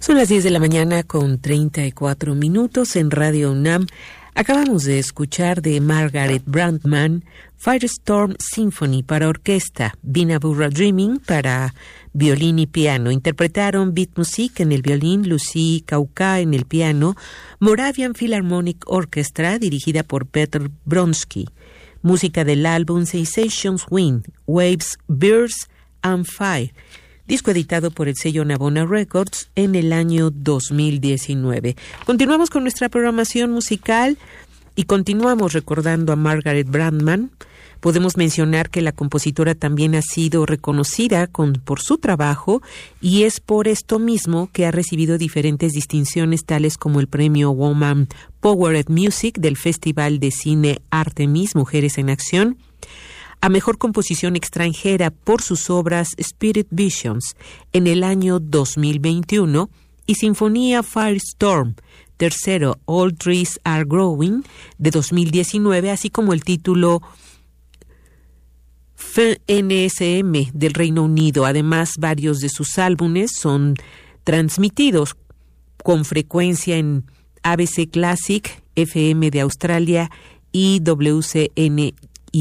Son las 10 de la mañana con 34 minutos en Radio UNAM. Acabamos de escuchar de Margaret Brandman Firestorm Symphony para orquesta, Binabura Dreaming para violín y piano. Interpretaron Beat Music en el violín, Lucy Kauka en el piano, Moravian Philharmonic Orchestra dirigida por Peter Bronsky. Música del álbum Sensations Wind, Waves, Birds and Fire. Disco editado por el sello Navona Records en el año 2019. Continuamos con nuestra programación musical y continuamos recordando a Margaret Brandman. Podemos mencionar que la compositora también ha sido reconocida por su trabajo y es por esto mismo que ha recibido diferentes distinciones tales como el premio Woman Powered Music del Festival de Cine Artemis, Mujeres en Acción, a Mejor Composición Extranjera por sus obras Spirit Visions en el año 2021 y Sinfonía Firestorm, tercero All Trees Are Growing de 2019, así como el título FNSM del Reino Unido. Además, varios de sus álbumes son transmitidos con frecuencia en ABC Classic, FM de Australia y WCNY.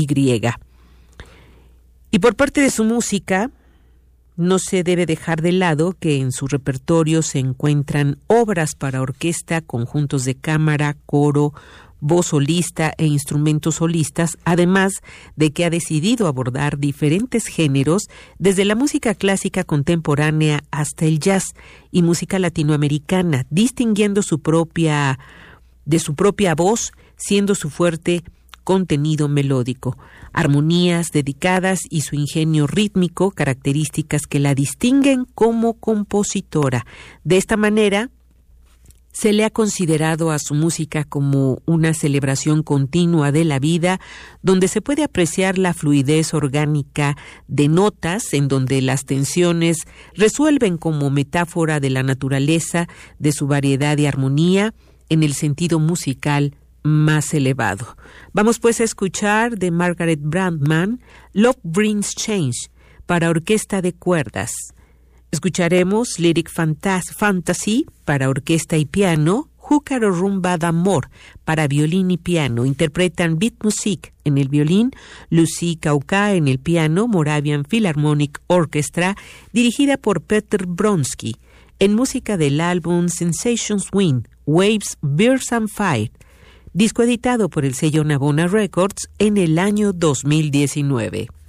Y por parte de su música, no se debe dejar de lado que en su repertorio se encuentran obras para orquesta, conjuntos de cámara, coro, voz solista e instrumentos solistas, además de que ha decidido abordar diferentes géneros, desde la música clásica contemporánea hasta el jazz y música latinoamericana, distinguiendo de su propia voz, siendo su fuerte contenido melódico, armonías dedicadas y su ingenio rítmico, características que la distinguen como compositora. De esta manera, se le ha considerado a su música como una celebración continua de la vida, donde se puede apreciar la fluidez orgánica de notas, en donde las tensiones resuelven como metáfora de la naturaleza, de su variedad y armonía, en el sentido musical más elevado. Vamos pues a escuchar de Margaret Brandman Love Brings Change para orquesta de cuerdas. Escucharemos Lyric Fantasy para orquesta y piano, Júcaro Rumba d'Amor para violín y piano. Interpretan Beat Music en el violín, Lucy Kauka en el piano, Moravian Philharmonic Orchestra dirigida por Peter Bronsky. En música del álbum Sensations Wind, Waves, Birds and Fire, disco editado por el sello Navona Records en el año 2019.